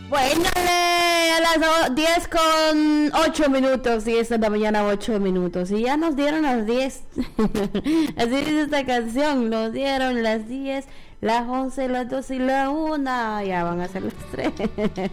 Bueno, a las 10 con 8 minutos, 10 de la mañana, 8 minutos. Y ya nos dieron las 10. Así dice esta canción. Nos dieron las 10, las 11, las 12 y la 1. Ya van a ser las 3.